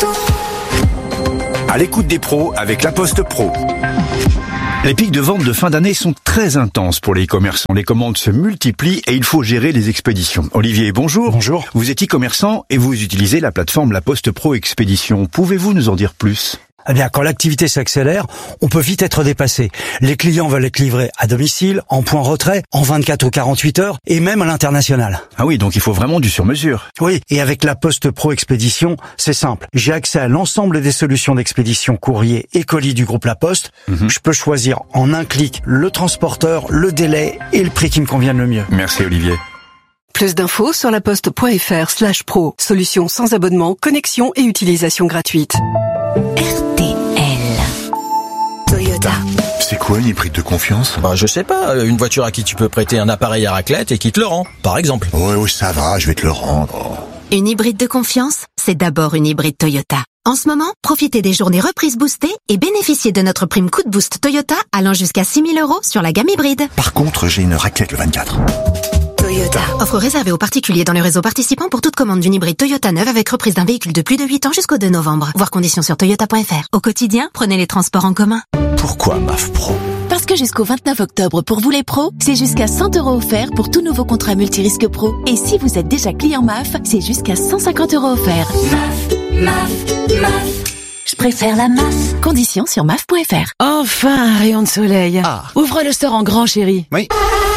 À l'écoute des pros avec La Poste Pro. Les pics de vente de fin d'année sont très intenses pour les e-commerçants. Les commandes se multiplient et il faut gérer les expéditions. Olivier, bonjour. Bonjour. Vous êtes e-commerçant et vous utilisez la plateforme La Poste Pro Expédition. Pouvez-vous nous en dire plus ? Eh bien, quand l'activité s'accélère, on peut vite être dépassé. Les clients veulent être livrés à domicile, en point retrait, en 24 ou 48 heures, et même à l'international. Ah oui, donc il faut vraiment du sur-mesure. Oui, et avec la Poste Pro Expédition, c'est simple. J'ai accès à l'ensemble des solutions d'expédition courrier et colis du groupe La Poste. Je peux choisir en un clic le transporteur, le délai et le prix qui me convienne le mieux. Merci Olivier. Plus d'infos sur laposte.fr/pro. Solution sans abonnement, connexion et utilisation gratuite. Toyota. C'est quoi une hybride de confiance ? Je sais pas, une voiture à qui tu peux prêter un appareil à raclette et qui te le rend, par exemple. Ouais, ça va, je vais te le rendre. Une hybride de confiance, c'est d'abord une hybride Toyota. En ce moment, profitez des journées reprises boostées et bénéficiez de notre prime coup de boost Toyota allant jusqu'à 6 000 € sur la gamme hybride. Par contre, j'ai une raclette le 24. Toyota. Offre réservée aux particuliers dans le réseau participant pour toute commande d'une hybride Toyota neuve avec reprise d'un véhicule de plus de 8 ans jusqu'au 2 novembre. Voir conditions sur toyota.fr. Au quotidien, prenez les transports en commun. Pourquoi MAF Pro ? Parce que jusqu'au 29 octobre, pour vous les pros, c'est jusqu'à 100 € offerts pour tout nouveau contrat multirisque pro. Et si vous êtes déjà client MAF, c'est jusqu'à 150 € offerts. MAF. Je préfère la MAF. Conditions sur MAF.fr. Enfin, un rayon de soleil. Ouvre le store en grand, chérie. Oui.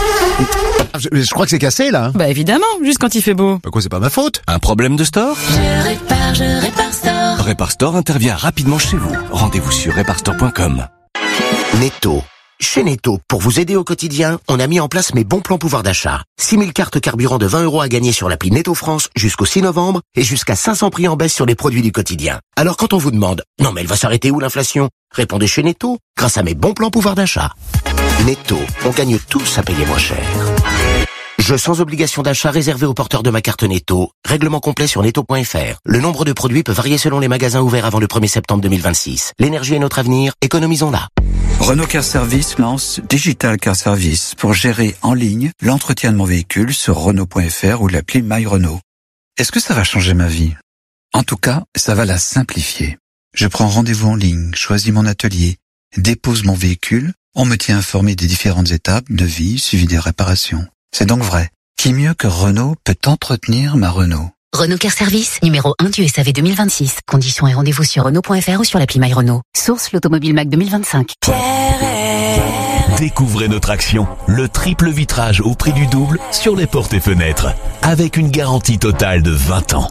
Je crois que c'est cassé, là. Bah évidemment, juste quand il fait beau. Quoi, c'est pas ma faute. Un problème de store ? Je répare store. Répare Store intervient rapidement chez vous. Rendez-vous sur reparestore.com. Netto. Chez Netto, pour vous aider au quotidien, on a mis en place mes bons plans pouvoir d'achat. 6000 cartes carburant de 20 € à gagner sur l'appli Netto France jusqu'au 6 novembre et jusqu'à 500 prix en baisse sur les produits du quotidien. Alors quand on vous demande « Non mais elle va s'arrêter où l'inflation ?» Répondez chez Netto, grâce à mes bons plans pouvoir d'achat. Netto, on gagne tous à payer moins cher. Jeu sans obligation d'achat réservé aux porteurs de ma carte Netto. Règlement complet sur netto.fr. Le nombre de produits peut varier selon les magasins ouverts avant le 1er septembre 2026. L'énergie est notre avenir, économisons-la. Renault Car Service lance Digital Car Service pour gérer en ligne l'entretien de mon véhicule sur Renault.fr ou l'appli My Renault. Est-ce que ça va changer ma vie ? En tout cas, ça va la simplifier. Je prends rendez-vous en ligne, choisis mon atelier, dépose mon véhicule, on me tient informé des différentes étapes de vie suivi des réparations. C'est donc vrai. Qui mieux que Renault peut entretenir ma Renault ? Renault Car Service, numéro 1 du SAV 2026. Conditions et rendez-vous sur Renault.fr ou sur l'appli My Renault. Source l'Automobile Mac 2025. Découvrez notre action, le triple vitrage au prix du double sur les portes et fenêtres, avec une garantie totale de 20 ans.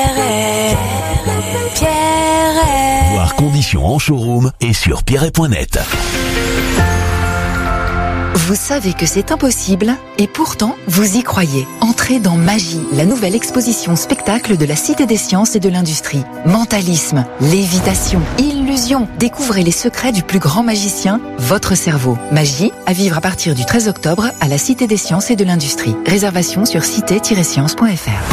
Voir conditions en showroom et sur pierret.net. Vous savez que c'est impossible et pourtant vous y croyez. Entrez dans Magie, la nouvelle exposition spectacle de la Cité des Sciences et de l'Industrie. Mentalisme, lévitation, illusion. Découvrez les secrets du plus grand magicien, votre cerveau. Magie, à vivre à partir du 13 octobre à la Cité des Sciences et de l'Industrie. Réservation sur cité-sciences.fr.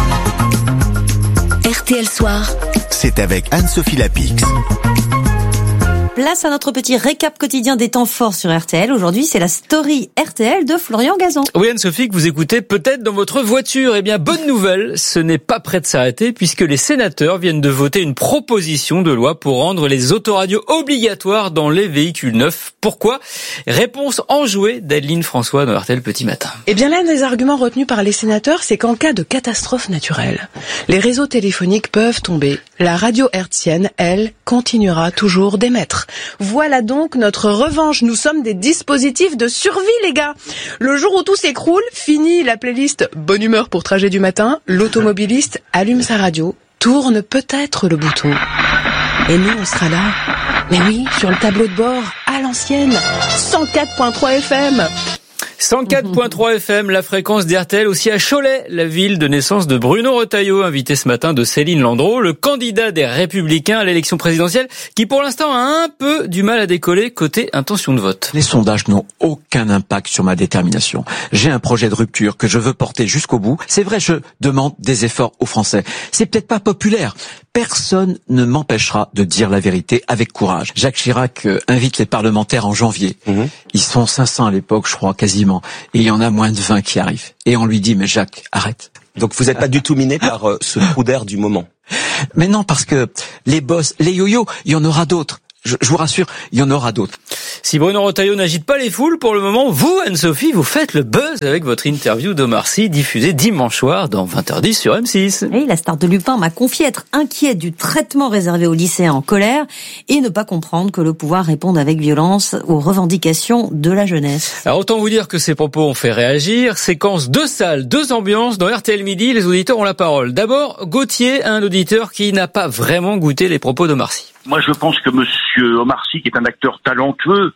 RTL Soir. C'est avec Anne-Sophie Lapix. Place à notre petit récap quotidien des temps forts sur RTL. Aujourd'hui, c'est la story RTL de Florian Gazan. Oui, Anne-Sophie, que vous écoutez peut-être dans votre voiture. Eh bien, bonne nouvelle, ce n'est pas prêt de s'arrêter puisque les sénateurs viennent de voter une proposition de loi pour rendre les autoradios obligatoires dans les véhicules neufs. Pourquoi ? Réponse enjouée d'Adeline François dans RTL Petit Matin. Eh bien, l'un des arguments retenus par les sénateurs, c'est qu'en cas de catastrophe naturelle, les réseaux téléphoniques peuvent tomber. La radio hertzienne, elle, continuera toujours d'émettre. Voilà donc notre revanche. Nous sommes des dispositifs de survie, les gars. Le jour où tout s'écroule, fini la playlist Bonne humeur pour trajet du matin. L'automobiliste allume sa radio, tourne peut-être le bouton. Et nous, on sera là. Mais oui, sur le tableau de bord, à l'ancienne. 104.3 FM. 104.3 FM, la fréquence d'RTL, aussi à Cholet, la ville de naissance de Bruno Retailleau, invité ce matin de Céline Landreau, le candidat des Républicains à l'élection présidentielle, qui pour l'instant a un peu du mal à décoller côté intention de vote. Les sondages n'ont aucun impact sur ma détermination. J'ai un projet de rupture que je veux porter jusqu'au bout. C'est vrai, je demande des efforts aux Français. C'est peut-être pas populaire. Personne ne m'empêchera de dire la vérité avec courage. Jacques Chirac invite les parlementaires en janvier. Ils sont 500 à l'époque, je crois, quasiment. Et il y en a moins de 20 qui arrivent. Et on lui dit, mais Jacques, arrête. Donc vous n'êtes pas du tout miné par ce trou d'air du moment. Mais non, parce que les boss, les yo-yo, il y en aura d'autres. Je vous rassure, il y en aura d'autres. Si Bruno Retailleau n'agite pas les foules pour le moment, vous, Anne-Sophie, vous faites le buzz avec votre interview d'Omar Sy diffusée dimanche soir dans 20h10 sur M6. Oui, la star de Lupin m'a confié être inquiet du traitement réservé aux lycéens en colère et ne pas comprendre que le pouvoir réponde avec violence aux revendications de la jeunesse. Alors autant vous dire que ces propos ont fait réagir. Séquence 2 salles, 2 ambiances dans RTL Midi. Les auditeurs ont la parole. D'abord, Gauthier, un auditeur qui n'a pas vraiment goûté les propos d'Omar Sy. Moi, je pense que monsieur Omar Sy, qui est un acteur talentueux,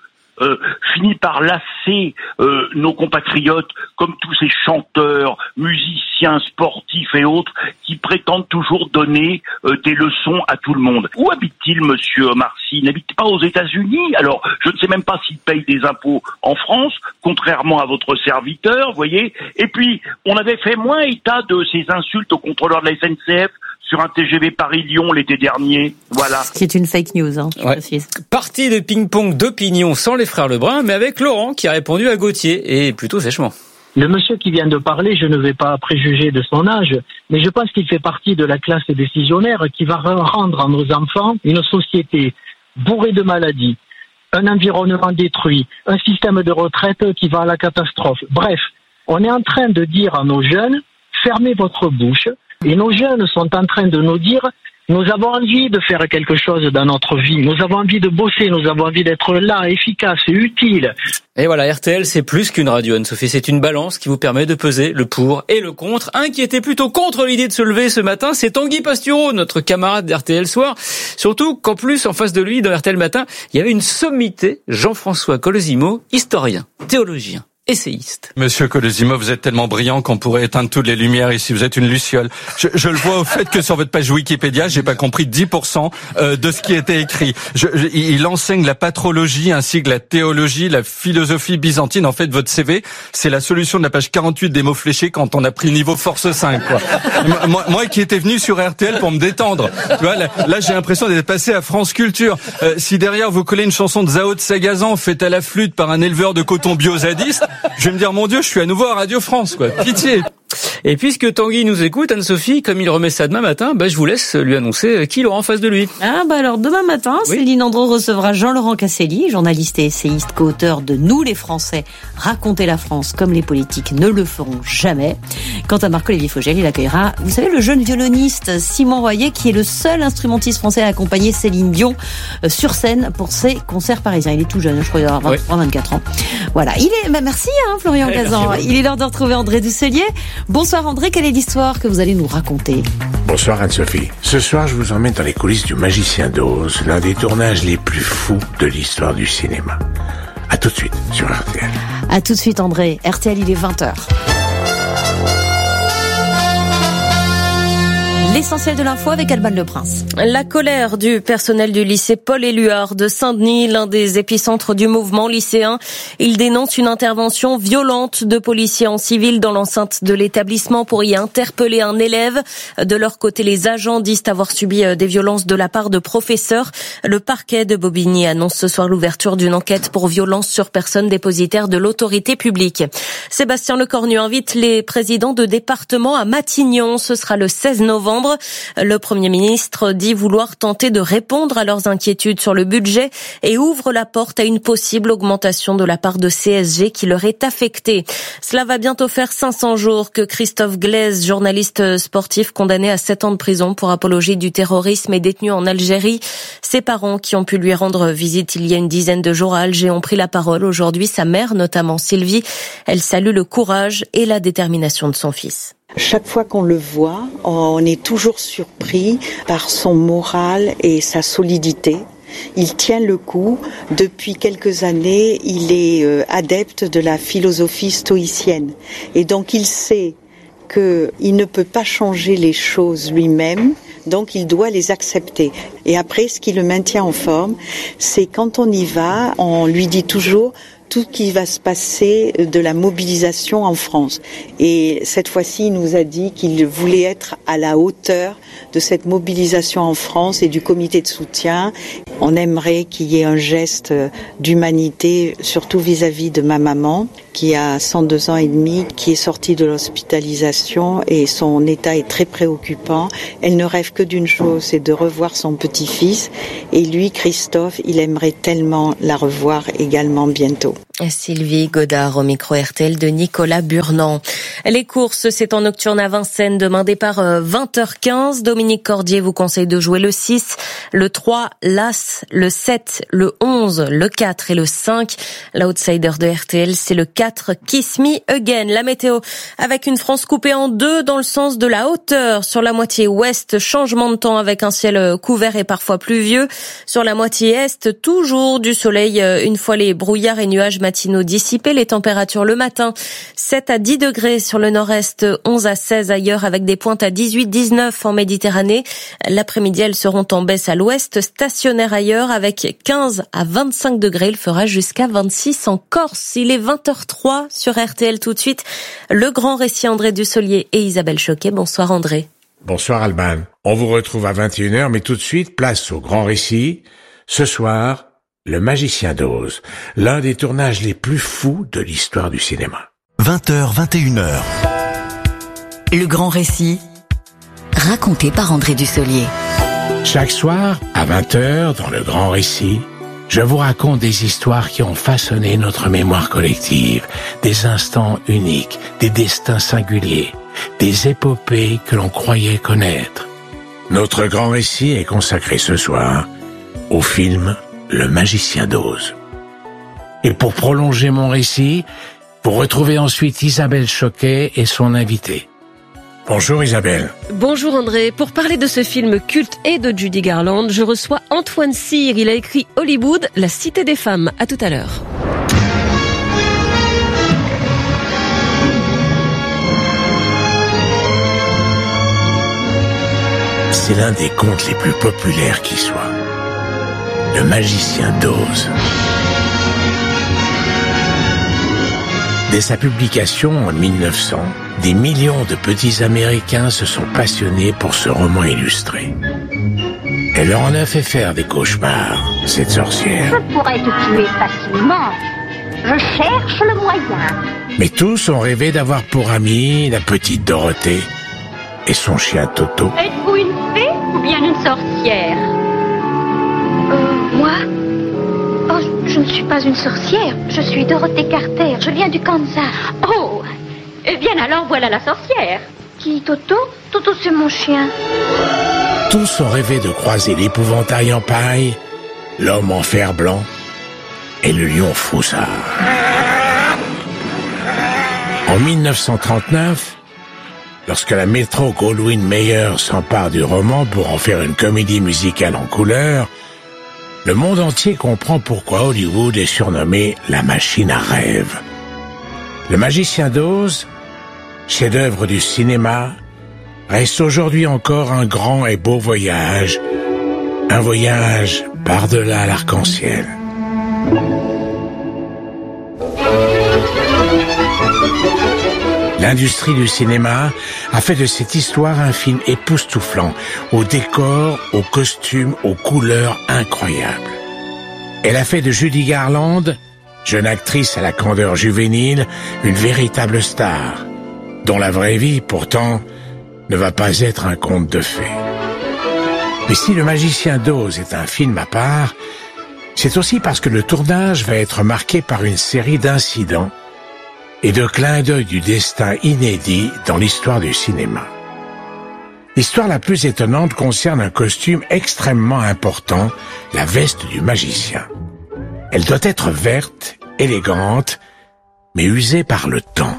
finit par lasser nos compatriotes, comme tous ces chanteurs, musiciens, sportifs et autres, qui prétendent toujours donner des leçons à tout le monde. Où habite-t-il, monsieur Omar Sy? Il n'habite pas aux États-Unis. Alors, je ne sais même pas s'il paye des impôts en France, contrairement à votre serviteur, vous voyez. Et puis, on avait fait moins état de ces insultes au contrôleur de la SNCF sur un TGV Paris-Lyon l'été dernier, voilà. C'est une fake news, hein. Ouais. Partie de ping-pong d'opinion sans les frères Lebrun, mais avec Laurent qui a répondu à Gauthier, et plutôt sèchement. Le monsieur qui vient de parler, je ne vais pas préjuger de son âge, mais je pense qu'il fait partie de la classe décisionnaire qui va rendre à nos enfants une société bourrée de maladies, un environnement détruit, un système de retraite qui va à la catastrophe. Bref, on est en train de dire à nos jeunes, fermez votre bouche. Et nos jeunes sont en train de nous dire, nous avons envie de faire quelque chose dans notre vie, nous avons envie de bosser, nous avons envie d'être là, efficace, utile. Et voilà, RTL, c'est plus qu'une radio, Anne-Sophie, c'est une balance qui vous permet de peser le pour et le contre. Un qui était plutôt contre l'idée de se lever ce matin, c'est Tanguy Pastureau, notre camarade d'RTL Soir. Surtout qu'en plus, en face de lui, dans RTL Matin, il y avait une sommité, Jean-François Colosimo, historien, théologien. Essayiste. Monsieur Colosimo, vous êtes tellement brillant qu'on pourrait éteindre toutes les lumières ici. Vous êtes une luciole. Je le vois au fait que sur votre page Wikipédia, j'ai pas compris 10% de ce qui était écrit. Il enseigne la patrologie ainsi que la théologie, la philosophie byzantine. En fait, votre CV, c'est la solution de la page 48 des mots fléchés quand on a pris le niveau force 5, quoi. moi qui étais venu sur RTL pour me détendre. Tu vois, là j'ai l'impression d'être passé à France Culture. Si derrière vous collez une chanson de Zao de Sagazan faite à la flûte par un éleveur de coton bio-zadiste, je vais me dire, mon Dieu, je suis à nouveau à Radio France, quoi. Pitié. Et puisque Tanguy nous écoute, Anne-Sophie, comme il remet ça demain matin, je vous laisse lui annoncer qui l'aura en face de lui. Alors demain matin, oui. Céline Andro recevra Jean-Laurent Casselli, journaliste et essayiste, co-auteur de Nous les Français, raconter la France comme les politiques ne le feront jamais. Quant à Marc-Olivier Fogel, il accueillera, vous savez, le jeune violoniste Simon Royer, qui est le seul instrumentiste français à accompagner Céline Dion sur scène pour ses concerts parisiens. Il est tout jeune, je crois, il doit avoir 23-24 ans. Voilà. Merci, Florian Gazan. Il est l'heure de retrouver André Dusselier. Bonsoir André, quelle est l'histoire que vous allez nous raconter? Bonsoir Anne-Sophie. Ce soir, je vous emmène dans les coulisses du Magicien d'Oz, l'un des tournages les plus fous de l'histoire du cinéma. À tout de suite sur RTL. À tout de suite André. RTL, il est 20h. L'essentiel de l'info avec Alban Le Prince. La colère du personnel du lycée Paul-Éluard de Saint-Denis, l'un des épicentres du mouvement lycéen. Il dénonce une intervention violente de policiers en civil dans l'enceinte de l'établissement pour y interpeller un élève. De leur côté, les agents disent avoir subi des violences de la part de professeurs. Le parquet de Bobigny annonce ce soir l'ouverture d'une enquête pour violence sur personne dépositaire de l'autorité publique. Sébastien Lecornu invite les présidents de département à Matignon. Ce sera le 16 novembre. Le Premier ministre dit vouloir tenter de répondre à leurs inquiétudes sur le budget et ouvre la porte à une possible augmentation de la part de CSG qui leur est affectée. Cela va bientôt faire 500 jours que Christophe Glaise, journaliste sportif condamné à 7 ans de prison pour apologie du terrorisme, est détenu en Algérie. Ses parents, qui ont pu lui rendre visite il y a une dizaine de jours à Alger, ont pris la parole aujourd'hui. Sa mère, notamment Sylvie, elle salue le courage et la détermination de son fils. Chaque fois qu'on le voit, on est toujours surpris par son moral et sa solidité. Il tient le coup. Depuis quelques années, il est adepte de la philosophie stoïcienne. Et donc il sait qu'il ne peut pas changer les choses lui-même, donc il doit les accepter. Et après, ce qui le maintient en forme, c'est quand on y va, on lui dit toujours tout ce qui va se passer de la mobilisation en France. Et cette fois-ci, il nous a dit qu'il voulait être à la hauteur de cette mobilisation en France et du comité de soutien. On aimerait qu'il y ait un geste d'humanité, surtout vis-à-vis de ma maman, qui a 102 ans et demi, qui est sortie de l'hospitalisation et son état est très préoccupant. Elle ne rêve que d'une chose, c'est de revoir son petit-fils. Et lui, Christophe, il aimerait tellement la revoir également bientôt. Sylvie Godard au micro RTL de Nicolas Burnand. Les courses, c'est en nocturne à Vincennes. Demain départ 20h15. Dominique Cordier vous conseille de jouer le 6, le 3, l'As, le 7, le 11, le 4 et le 5. L'outsider de RTL, c'est le 4, Kiss Me Again. La météo avec une France coupée en deux dans le sens de la hauteur. Sur la moitié ouest, changement de temps avec un ciel couvert et parfois pluvieux. Sur la moitié est, toujours du soleil une fois les brouillards et nuages matinaux dissipés. Les températures le matin, 7 à 10 degrés sur le nord-est, 11 à 16 ailleurs avec des pointes à 18-19 en Méditerranée. L'après-midi, elles seront en baisse à l'ouest, stationnaires ailleurs avec 15 à 25 degrés. Il fera jusqu'à 26 en Corse. Il est 20h03 sur RTL tout de suite. Le grand récit André Dussolier et Isabelle Choquet. Bonsoir André. Bonsoir Alban. On vous retrouve à 21h, mais tout de suite, place au grand récit. Ce soir, Le Magicien d'Oz, l'un des tournages les plus fous de l'histoire du cinéma. 20h, 21h. Le grand récit, raconté par André Dussolier. Chaque soir, à 20h, dans Le Grand Récit, je vous raconte des histoires qui ont façonné notre mémoire collective, des instants uniques, des destins singuliers, des épopées que l'on croyait connaître. Notre Grand Récit est consacré ce soir au film Le Magicien d'Oz. Et pour prolonger mon récit, vous retrouvez ensuite Isabelle Choquet et son invité. Bonjour Isabelle. Bonjour André. Pour parler de ce film culte et de Judy Garland, je reçois Antoine Cyr. Il a écrit Hollywood, la cité des femmes. À tout à l'heure. C'est l'un des contes les plus populaires qui soit. Le Magicien d'Oz. Dès sa publication en 1900, des millions de petits Américains se sont passionnés pour ce roman illustré. Elle leur en a fait faire des cauchemars, cette sorcière. Je pourrais te tuer facilement. Je cherche le moyen. Mais tous ont rêvé d'avoir pour amie la petite Dorothée et son chien Toto. Êtes-vous une fée ou bien une sorcière? Moi? Oh, je ne suis pas une sorcière. Je suis Dorothée Carter. Je viens du Kansas. Oh! Eh bien alors, voilà la sorcière. Qui, Toto? Toto, c'est mon chien. Tous ont rêvé de croiser l'épouvantail en paille, l'homme en fer blanc et le lion froussard. En 1939, lorsque la Metro-Goldwyn-Mayer s'empare du roman pour en faire une comédie musicale en couleur, le monde entier comprend pourquoi Hollywood est surnommé la machine à rêve. Le Magicien d'Oz, chef-d'œuvre du cinéma, reste aujourd'hui encore un grand et beau voyage, un voyage par-delà l'arc-en-ciel. L'industrie du cinéma a fait de cette histoire un film époustouflant, aux décors, aux costumes, aux couleurs incroyables. Elle a fait de Judy Garland, jeune actrice à la candeur juvénile, une véritable star, dont la vraie vie, pourtant, ne va pas être un conte de fées. Mais si Le Magicien d'Oz est un film à part, c'est aussi parce que le tournage va être marqué par une série d'incidents et de clins d'œil du destin inédit dans l'histoire du cinéma. L'histoire la plus étonnante concerne un costume extrêmement important, la veste du magicien. Elle doit être verte, élégante, mais usée par le temps.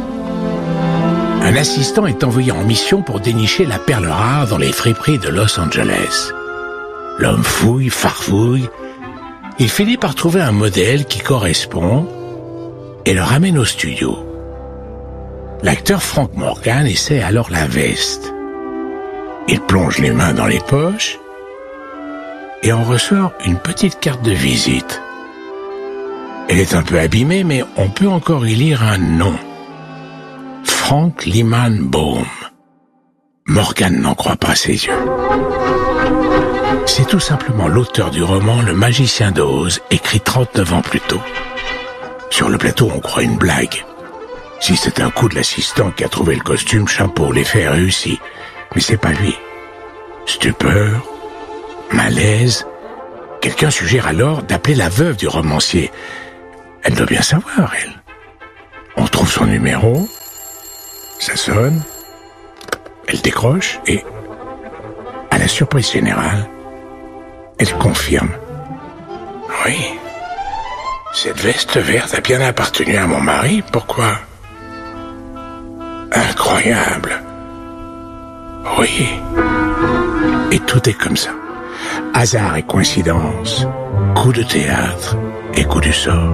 Un assistant est envoyé en mission pour dénicher la perle rare dans les friperies de Los Angeles. L'homme fouille, farfouille. Il finit par trouver un modèle qui correspond et le ramène au studio. L'acteur Frank Morgan essaie alors la veste. Il plonge les mains dans les poches et en ressort une petite carte de visite. Elle est un peu abîmée, mais on peut encore y lire un nom. Frank Lyman Baum. Morgan n'en croit pas ses yeux. C'est tout simplement l'auteur du roman Le Magicien d'Oz, écrit 39 ans plus tôt. Sur le plateau, on croit une blague. Si c'est un coup de l'assistant qui a trouvé le costume, chapeau, l'effet est réussi. Mais c'est pas lui. Stupeur, malaise. Quelqu'un suggère alors d'appeler la veuve du romancier. Elle doit bien savoir, elle. On trouve son numéro, ça sonne, elle décroche et, à la surprise générale, elle confirme. Oui, cette veste verte a bien appartenu à mon mari, pourquoi? Incroyable. Oui. Et tout est comme ça. Hasard et coïncidence, coup de théâtre et coup du sort.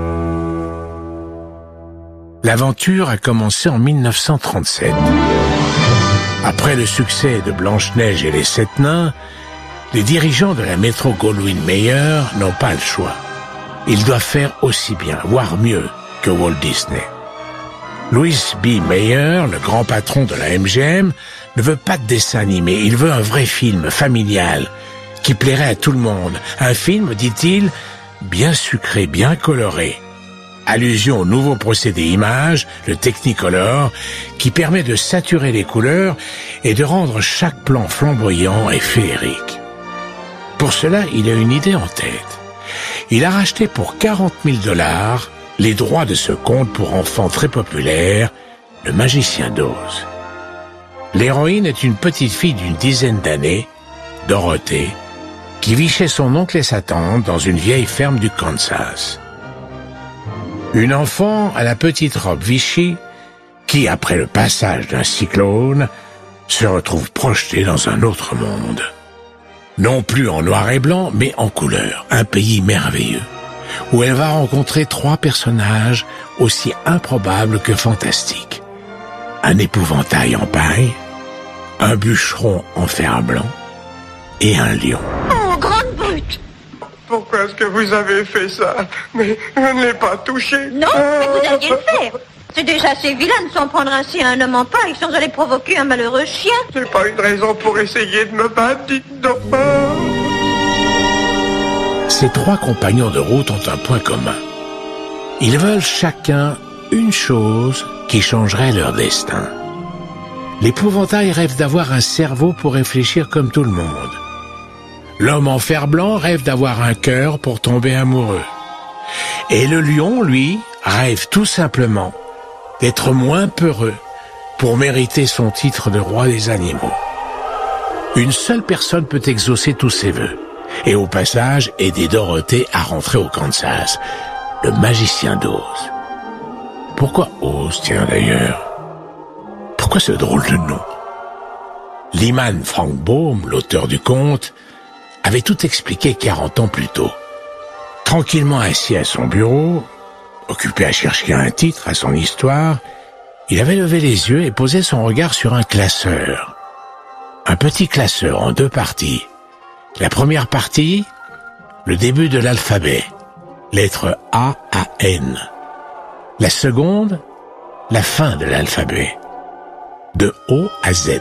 L'aventure a commencé en 1937. Après le succès de Blanche-Neige et les Sept Nains, les dirigeants de la Metro-Goldwyn-Mayer n'ont pas le choix. Ils doivent faire aussi bien, voire mieux, que Walt Disney. Louis B. Mayer, le grand patron de la MGM, ne veut pas de dessin animé, il veut un vrai film familial qui plairait à tout le monde. Un film, dit-il, bien sucré, bien coloré. Allusion au nouveau procédé image, le Technicolor, qui permet de saturer les couleurs et de rendre chaque plan flamboyant et féerique. Pour cela, il a une idée en tête. Il a racheté pour $40 000 les droits de ce conte pour enfants très populaire, Le Magicien d'Oz. L'héroïne est une petite fille d'une dizaine d'années, Dorothée, qui vit chez son oncle et sa tante dans une vieille ferme du Kansas. Une enfant à la petite robe Vichy qui, après le passage d'un cyclone, se retrouve projetée dans un autre monde. Non plus en noir et blanc, mais en couleur. Un pays merveilleux, où elle va rencontrer 3 personnages aussi improbables que fantastiques. Un épouvantail en paille, un bûcheron en fer blanc et un lion. Oh, grande brute! Pourquoi est-ce que vous avez fait ça? Mais je ne l'ai pas touché. Non, mais vous alliez le faire. C'est déjà assez vilain de s'en prendre ainsi à un homme en paille sans aller provoquer un malheureux chien. C'est pas une raison pour essayer de me battre, dites donc. Ces 3 compagnons de route ont un point commun. Ils veulent chacun une chose qui changerait leur destin. L'épouvantail rêve d'avoir un cerveau pour réfléchir comme tout le monde. L'homme en fer blanc rêve d'avoir un cœur pour tomber amoureux. Et le lion, lui, rêve tout simplement d'être moins peureux pour mériter son titre de roi des animaux. Une seule personne peut exaucer tous ses vœux, et au passage aider Dorothée à rentrer au Kansas, le magicien d'Oz. Pourquoi Oz, tiens d'ailleurs? Pourquoi ce drôle de nom? Lyman Frank Baum, l'auteur du conte, avait tout expliqué 40 ans plus tôt. Tranquillement assis à son bureau, occupé à chercher un titre à son histoire, il avait levé les yeux et posé son regard sur un classeur. Un petit classeur en 2 parties. La première partie, le début de l'alphabet, lettres A à N. La seconde, la fin de l'alphabet, de O à Z.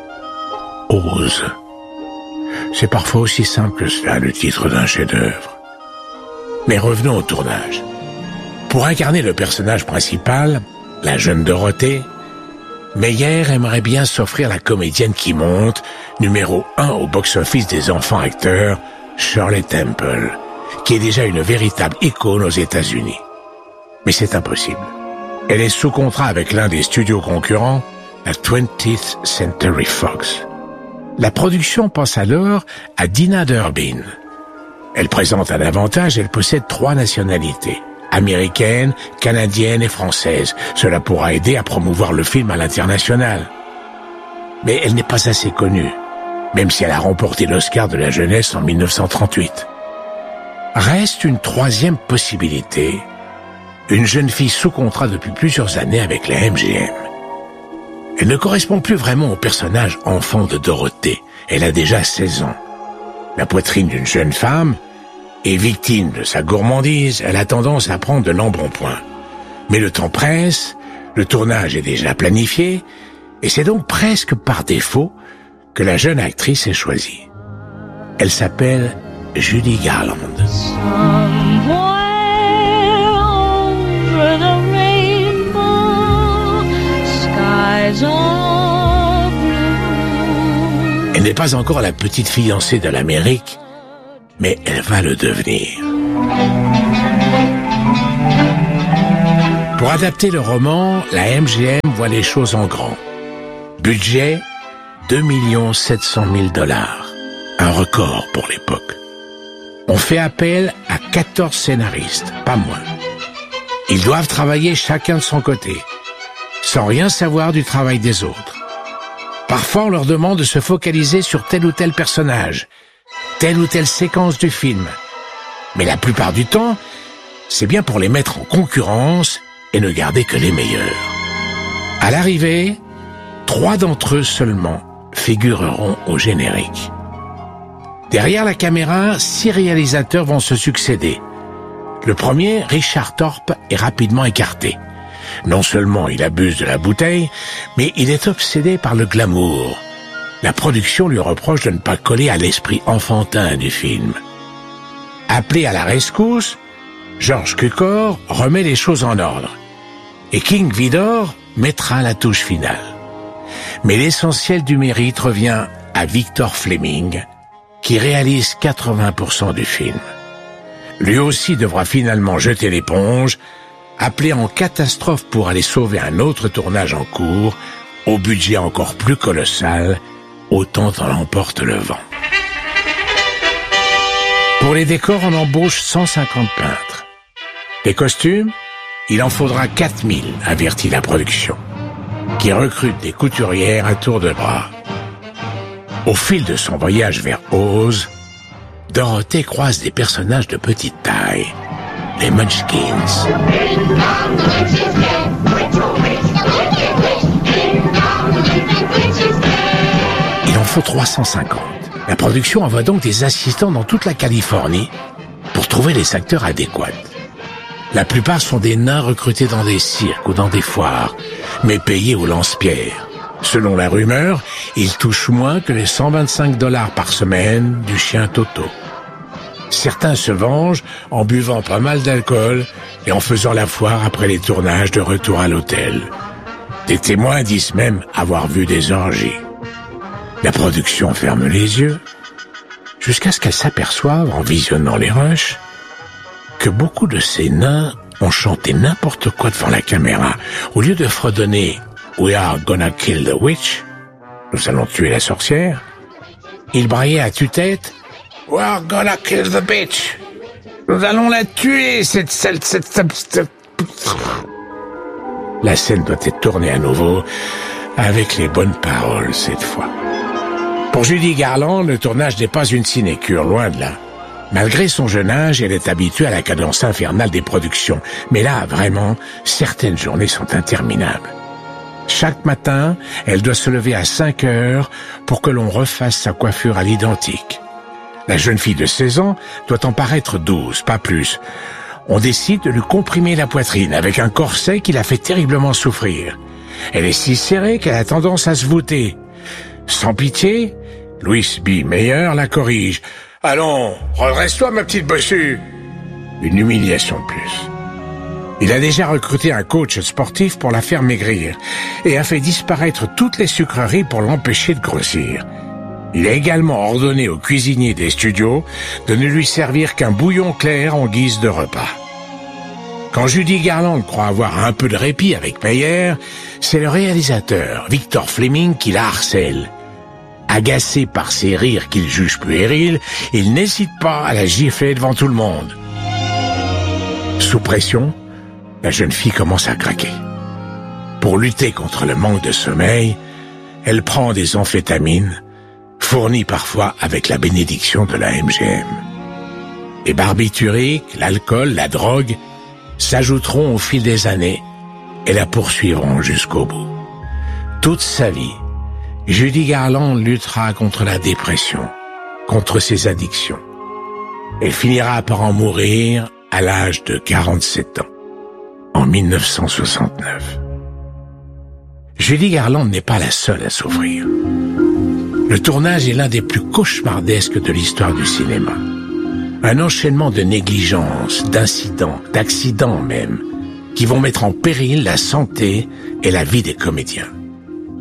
Oz. C'est parfois aussi simple que cela, le titre d'un chef-d'œuvre. Mais revenons au tournage. Pour incarner le personnage principal, la jeune Dorothée, Mayer aimerait bien s'offrir la comédienne qui monte, numéro 1 au box-office des enfants acteurs, Shirley Temple, qui est déjà une véritable icône aux États-Unis. Mais c'est impossible. Elle est sous contrat avec l'un des studios concurrents, la 20th Century Fox. La production pense alors à Dina Durbin. Elle présente un avantage, elle possède 3 nationalités. Américaine, canadienne et française. Cela pourra aider à promouvoir le film à l'international. Mais elle n'est pas assez connue, même si elle a remporté l'Oscar de la jeunesse en 1938. Reste une 3e possibilité. Une jeune fille sous contrat depuis plusieurs années avec la MGM. Elle ne correspond plus vraiment au personnage enfant de Dorothée. Elle a déjà 16 ans. La poitrine d'une jeune femme, et victime de sa gourmandise, elle a tendance à prendre de l'embonpoint. Mais le temps presse, le tournage est déjà planifié, et c'est donc presque par défaut que la jeune actrice est choisie. Elle s'appelle Judy Garland. en bleu. Elle n'est pas encore la petite fiancée de l'Amérique, mais elle va le devenir. Pour adapter le roman, la MGM voit les choses en grand. Budget, 2 700 000 $. Un record pour l'époque. On fait appel à 14 scénaristes, pas moins. Ils doivent travailler chacun de son côté, sans rien savoir du travail des autres. Parfois, on leur demande de se focaliser sur tel ou tel personnage, telle ou telle séquence du film. Mais la plupart du temps, c'est bien pour les mettre en concurrence et ne garder que les meilleurs. À l'arrivée, 3 d'entre eux seulement figureront au générique. Derrière la caméra, 6 réalisateurs vont se succéder. Le premier, Richard Thorpe, est rapidement écarté. Non seulement il abuse de la bouteille, mais il est obsédé par le glamour. La production lui reproche de ne pas coller à l'esprit enfantin du film. Appelé à la rescousse, George Cukor remet les choses en ordre. Et King Vidor mettra la touche finale. Mais l'essentiel du mérite revient à Victor Fleming, qui réalise 80% du film. Lui aussi devra finalement jeter l'éponge, appelé en catastrophe pour aller sauver un autre tournage en cours, au budget encore plus colossal, autant en emporte le vent. Pour les décors, on embauche 150 peintres. Les costumes, il en faudra 4000, avertit la production, qui recrute des couturières à tour de bras. Au fil de son voyage vers Oz, Dorothée croise des personnages de petite taille, les Munchkins. Il en faut 350. La production envoie donc des assistants dans toute la Californie pour trouver les acteurs adéquats. La plupart sont des nains recrutés dans des cirques ou dans des foires, mais payés au lance-pierre. Selon la rumeur, ils touchent moins que les 125 $ par semaine du chien Toto. Certains se vengent en buvant pas mal d'alcool et en faisant la foire après les tournages de retour à l'hôtel. Des témoins disent même avoir vu des orgies. La production ferme les yeux, jusqu'à ce qu'elle s'aperçoive, en visionnant les rushs, que beaucoup de ces nains ont chanté n'importe quoi devant la caméra. Au lieu de fredonner « We are gonna kill the witch », nous allons tuer la sorcière, ils braillaient à tue-tête « We are gonna kill the bitch », nous allons la tuer, cette... La scène doit être tournée à nouveau, avec les bonnes paroles cette fois. Pour Judy Garland, le tournage n'est pas une sinécure, loin de là. Malgré son jeune âge, elle est habituée à la cadence infernale des productions. Mais là, vraiment, certaines journées sont interminables. Chaque matin, elle doit se lever à 5 heures pour que l'on refasse sa coiffure à l'identique. La jeune fille de 16 ans doit en paraître 12, pas plus. On décide de lui comprimer la poitrine avec un corset qui la fait terriblement souffrir. Elle est si serrée qu'elle a tendance à se voûter. Sans pitié, Louis B. Mayer la corrige. « Allons, redresse-toi, ma petite bossue !» Une humiliation de plus. Il a déjà recruté un coach sportif pour la faire maigrir et a fait disparaître toutes les sucreries pour l'empêcher de grossir. Il a également ordonné aux cuisiniers des studios de ne lui servir qu'un bouillon clair en guise de repas. Quand Judy Garland croit avoir un peu de répit avec Mayer, c'est le réalisateur, Victor Fleming, qui la harcèle. Agacé par ses rires qu'il juge puérils, il n'hésite pas à la gifler devant tout le monde. Sous pression, la jeune fille commence à craquer. Pour lutter contre le manque de sommeil, elle prend des amphétamines, fournies parfois avec la bénédiction de la MGM. Les barbituriques, l'alcool, la drogue s'ajouteront au fil des années et la poursuivront jusqu'au bout. Toute sa vie, Judy Garland luttera contre la dépression, contre ses addictions. Elle finira par en mourir à l'âge de 47 ans, en 1969. Judy Garland n'est pas la seule à souffrir. Le tournage est l'un des plus cauchemardesques de l'histoire du cinéma. Un enchaînement de négligences, d'incidents, d'accidents même, qui vont mettre en péril la santé et la vie des comédiens.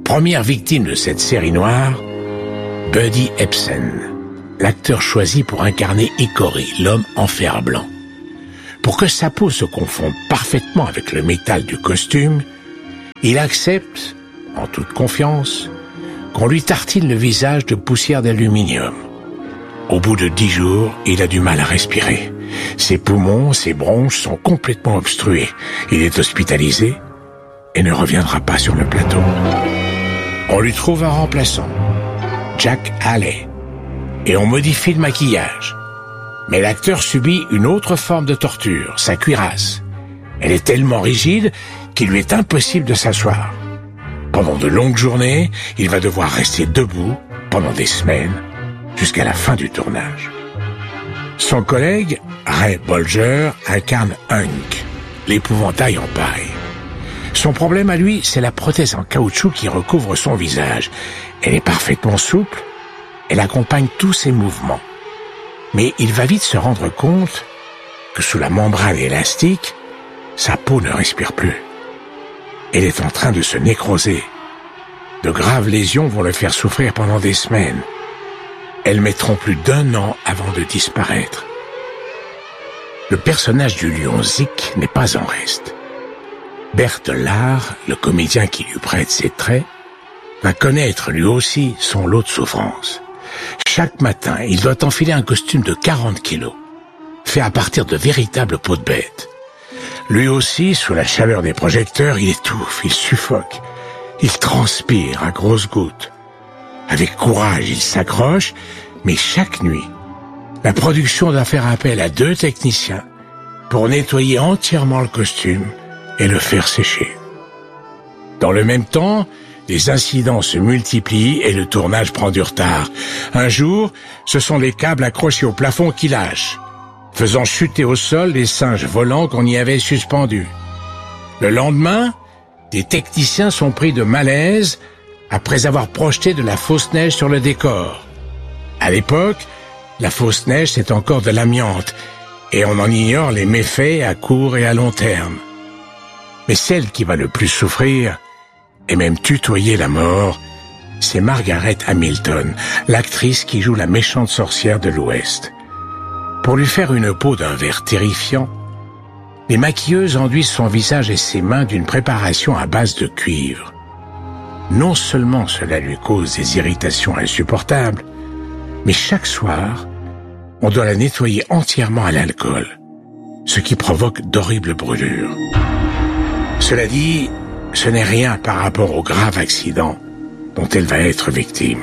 Première victime de cette série noire, Buddy Ebsen, l'acteur choisi pour incarner Hickory, l'homme en fer blanc. Pour que sa peau se confonde parfaitement avec le métal du costume, il accepte, en toute confiance, qu'on lui tartine le visage de poussière d'aluminium. Au bout de 10 jours, il a du mal à respirer. Ses poumons, ses bronches sont complètement obstrués. Il est hospitalisé et ne reviendra pas sur le plateau. On lui trouve un remplaçant, Jack Haley, et on modifie le maquillage. Mais l'acteur subit une autre forme de torture, sa cuirasse. Elle est tellement rigide qu'il lui est impossible de s'asseoir. Pendant de longues journées, il va devoir rester debout pendant des semaines, jusqu'à la fin du tournage. Son collègue, Ray Bolger, incarne Hunk, l'épouvantail en paille. Son problème à lui, c'est la prothèse en caoutchouc qui recouvre son visage. Elle est parfaitement souple, elle accompagne tous ses mouvements. Mais il va vite se rendre compte que sous la membrane élastique, sa peau ne respire plus. Elle est en train de se nécroser. De graves lésions vont le faire souffrir pendant des semaines. Elles mettront plus d'1 an avant de disparaître. Le personnage du lion Zik n'est pas en reste. Bert Lahr, le comédien qui lui prête ses traits, va connaître lui aussi son lot de souffrances. Chaque matin, il doit enfiler un costume de 40 kilos, fait à partir de véritables peaux de bête. Lui aussi, sous la chaleur des projecteurs, il étouffe, il suffoque, il transpire à grosses gouttes. Avec courage, il s'accroche, mais chaque nuit, la production doit faire appel à 2 techniciens pour nettoyer entièrement le costume et le faire sécher. Dans le même temps, les incidents se multiplient et le tournage prend du retard. Un jour, ce sont les câbles accrochés au plafond qui lâchent, faisant chuter au sol les singes volants qu'on y avait suspendus. Le lendemain, des techniciens sont pris de malaise après avoir projeté de la fausse neige sur le décor. À l'époque, la fausse neige, c'est encore de l'amiante, et on en ignore les méfaits à court et à long terme. Mais celle qui va le plus souffrir, et même tutoyer la mort, c'est Margaret Hamilton, l'actrice qui joue la méchante sorcière de l'Ouest. Pour lui faire une peau d'un vert terrifiant, les maquilleuses enduisent son visage et ses mains d'une préparation à base de cuivre. Non seulement cela lui cause des irritations insupportables, mais chaque soir, on doit la nettoyer entièrement à l'alcool, ce qui provoque d'horribles brûlures. Cela dit, ce n'est rien par rapport au grave accident dont elle va être victime.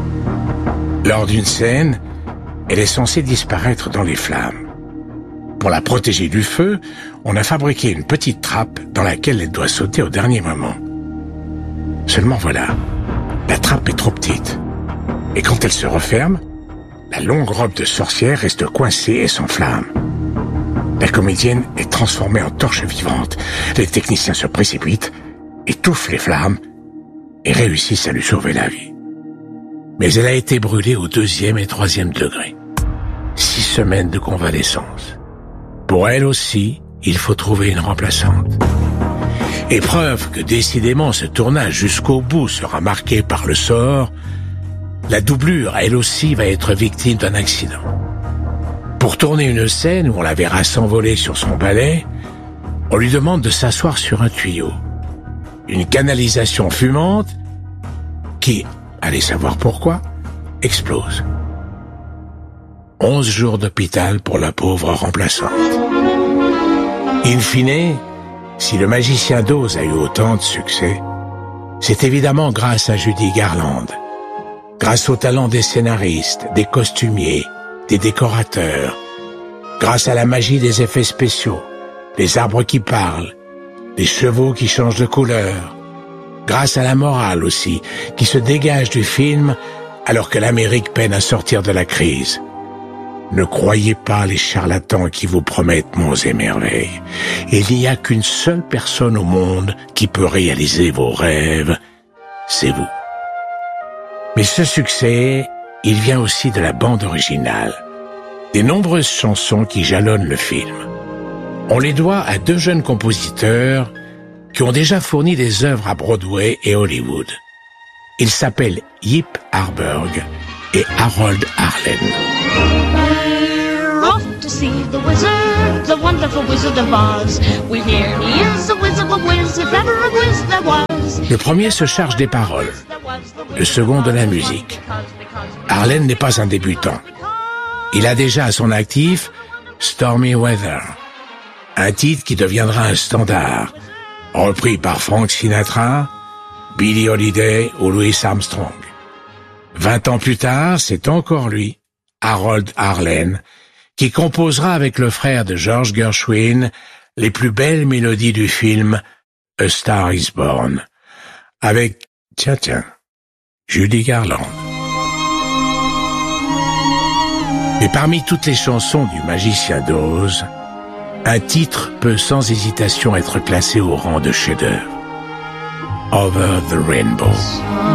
Lors d'une scène, elle est censée disparaître dans les flammes. Pour la protéger du feu, on a fabriqué une petite trappe dans laquelle elle doit sauter au dernier moment. Seulement voilà, la trappe est trop petite. Et quand elle se referme, la longue robe de sorcière reste coincée et s'enflamme. La comédienne est transformée en torche vivante. Les techniciens se précipitent, étouffent les flammes et réussissent à lui sauver la vie. Mais elle a été brûlée au 2e et 3e degré. 6 semaines de convalescence. Pour elle aussi, il faut trouver une remplaçante. Et preuve que décidément ce tournage jusqu'au bout sera marqué par le sort, la doublure, elle aussi, va être victime d'un accident. Pour tourner une scène où on la verra s'envoler sur son balai, on lui demande de s'asseoir sur un tuyau. Une canalisation fumante qui, allez savoir pourquoi, explose. 11 jours d'hôpital pour la pauvre remplaçante. In fine, si le magicien d'Oz a eu autant de succès, c'est évidemment grâce à Judy Garland. Grâce au talent des scénaristes, des costumiers, des décorateurs, grâce à la magie des effets spéciaux, les arbres qui parlent, les chevaux qui changent de couleur, grâce à la morale aussi, qui se dégage du film alors que l'Amérique peine à sortir de la crise. Ne croyez pas les charlatans qui vous promettent monts et merveilles. Il n'y a qu'une seule personne au monde qui peut réaliser vos rêves, c'est vous. Mais ce succès, il vient aussi de la bande originale, des nombreuses chansons qui jalonnent le film. On les doit à 2 jeunes compositeurs qui ont déjà fourni des œuvres à Broadway et Hollywood. Il s'appelle Yip Harburg et Harold Arlen. We're off to see the wizard, the wonderful Wizard of Oz. We hear he is a wizard of whiz, if ever a whiz there was. Le premier se charge des paroles, le second de la musique. Arlen n'est pas un débutant. Il a déjà à son actif Stormy Weather, un titre qui deviendra un standard, repris par Frank Sinatra, Billie Holiday ou Louis Armstrong. 20 ans plus tard, c'est encore lui, Harold Arlen, qui composera avec le frère de George Gershwin les plus belles mélodies du film A Star is Born, avec, tiens, Judy Garland. Et parmi toutes les chansons du Magicien d'Oz, un titre peut sans hésitation être classé au rang de chef-d'œuvre. Over the Rainbow.